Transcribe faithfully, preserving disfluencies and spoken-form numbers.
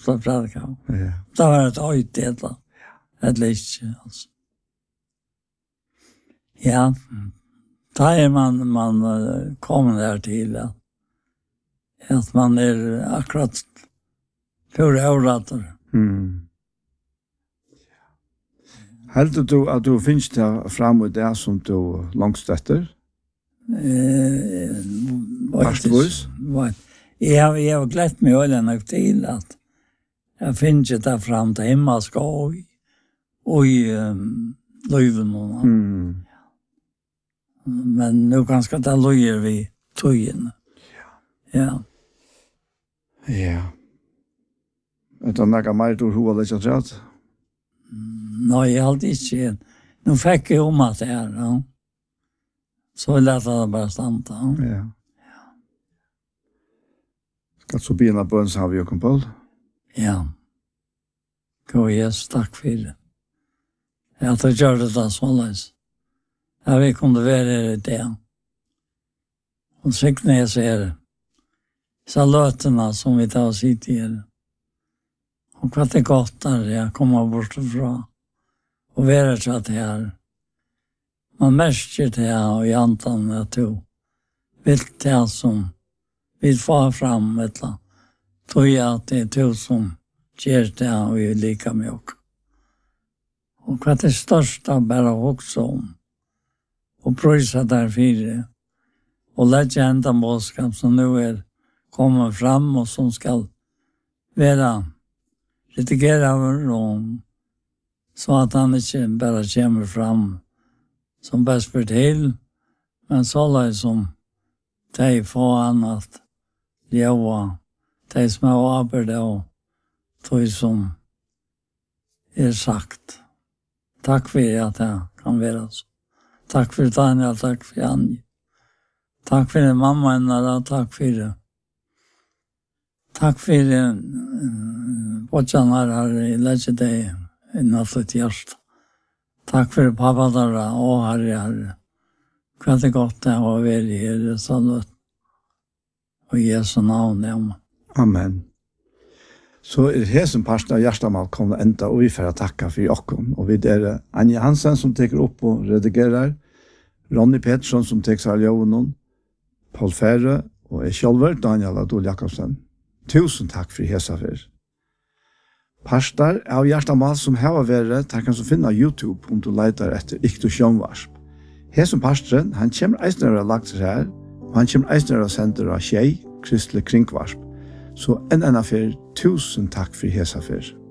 ofta predika. Ja. Det var et øyt det da. Eller ikke, altså. Ja, da er man, man uh, kommer der til at, at man er akkurat for øvrater. Mm. Heldur du at du finnes det frem i det som du langst etter? Eh, Parstvis? Jeg har, jeg har glett meg øyne nok til at jeg finner ikke det frem til himmelsk og, og i um, løyven. Mm. Men nu ganske det løyer vi tøyene. Ja. Ja. Er det noe mer du har litt rett? Nei, jeg hadde ikke. Nå fikk jeg om at det er, ja. Så lät det bara stanna. Ja. Skal så begynne på en så har vi jo kom på. Ja. Gå Jesus, takk for det. Ja, det gjør det da sånn. Ja, vi kunne være det. Og sikkert jeg ser så løtene som vi tar oss hit i det. Og hva det er godt der jeg kommer bort fra. Og være til det her. Man merker det og i antan at du vil det som vil få fram et eller annet. Tror jeg at det er du som gjør det og er lika med oss. Og hva det største bare også om. Og prøysa der fire. Og lette enda bådskap som nu er kommet fram og som skal være redigere over og så at han ikke bare kommer fram som best for til, men så la jeg som de få annat leva, de som er arbeid og de som er sagt. Takk for at jeg kan være så. Takk for Daniel, takk for Annie. Takk for det, mamma henne, takk for det. Takk for det, hvordan har jeg lett deg i natt et hjerte. Takk for pappa der, og herre, herre. Hva er det godt det å være her, sånn at og Jesu navn, ja. Amen. Så er det som parten av hjertemål kommer enda, og vi får takke for jokken. Og vi er Anja Hansen som teker opp og redigerer, Ronny Pettersson som teker seg av jorden, Paul Fære, og jeg selv, Daniel Adol Jakobsen. Tusen takk for Hesafer. Pastor av hjertemål som har vært, der kan du finne YouTube om du leter etter Ikto Sjønvarsp. Her som pastoren, han kommer eisner av lagt seg her, og han kommer eisner av sender av Tjei, Kristelig Kringvarsp. Så en annen fyr, tusen takk for Hesafer.